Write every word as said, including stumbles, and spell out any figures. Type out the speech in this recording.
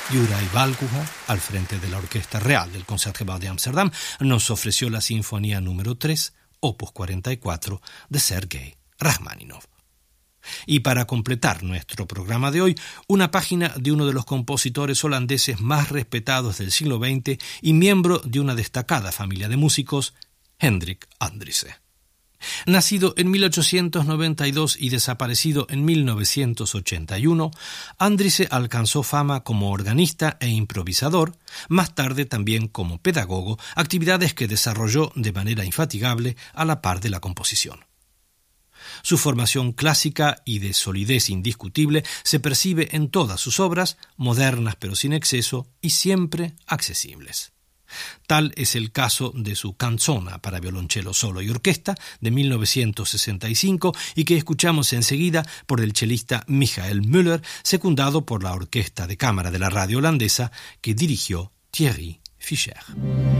Juraj Valkova, al frente de la Orquesta Real del Conservatoire de Ámsterdam, nos ofreció la Sinfonía número tres, opus cuarenta y cuatro, de Sergei Rachmaninoff. Y para completar nuestro programa de hoy, una página de uno de los compositores holandeses más respetados del siglo veinte y miembro de una destacada familia de músicos, Hendrik Andriessen. Nacido en mil ochocientos noventa y dos y desaparecido en mil novecientos ochenta y uno, Andriessen alcanzó fama como organista e improvisador, más tarde también como pedagogo, actividades que desarrolló de manera infatigable a la par de la composición. Su formación clásica y de solidez indiscutible se percibe en todas sus obras, modernas pero sin exceso y siempre accesibles. Tal es el caso de su Canzona para violonchelo solo y orquesta de mil novecientos sesenta y cinco y que escuchamos enseguida por el chelista Michael Müller, secundado por la Orquesta de Cámara de la Radio Holandesa que dirigió Thierry Fischer.